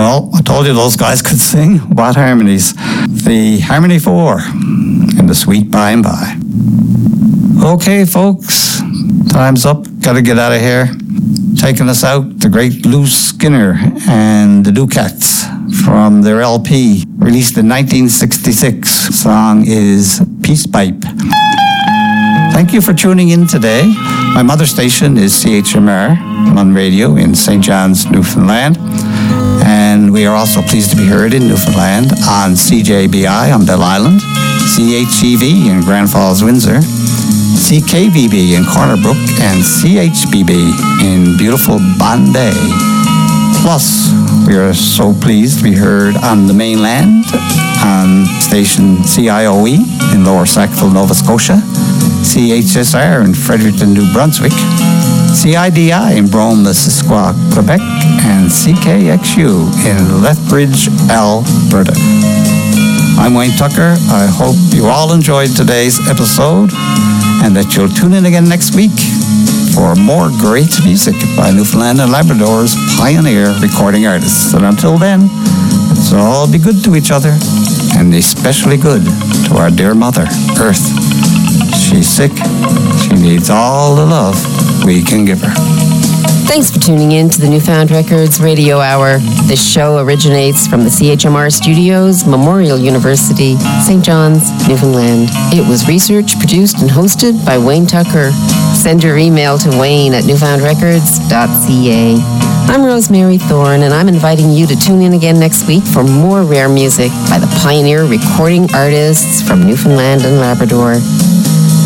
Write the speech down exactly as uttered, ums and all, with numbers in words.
Well, I told you those guys could sing. What harmonies? The Harmony Four in the Sweet By and By. Okay, folks, time's up. Got to get out of here. Taking us out, the great Lou Skinner and the Ducats from their L P, released in nineteen sixty-six. Song is Peace Pipe. Thank you for tuning in today. My mother station is C H M R on radio in Saint John's, Newfoundland. And we are also pleased to be heard in Newfoundland on C J B I on Bell Island, C H E V in Grand Falls, Windsor, C K V B in Corner Brook, and C H B B in beautiful Bombay. Plus, we are so pleased to be heard on the mainland on station C I O E in Lower Sackville, Nova Scotia, C H S R in Fredericton, New Brunswick, C I D I in Brome, Missisquoi, Quebec, and C K X U in Lethbridge, Alberta. I'm Wayne Tucker. I hope you all enjoyed today's episode and that you'll tune in again next week for more great music by Newfoundland and Labrador's pioneer recording artists. And until then, let's all be good to each other, and especially good to our dear mother, Earth. She's sick. She needs all the love we can give her. Thanks for tuning in to the Newfound Records Radio Hour. This show originates from the C H M R Studios, Memorial University, Saint John's, Newfoundland. It was researched, produced, and hosted by Wayne Tucker. Send your email to wayne at newfound records dot c a. I'm Rosemary Thorne, and I'm inviting you to tune in again next week for more rare music by the pioneer recording artists from Newfoundland and Labrador.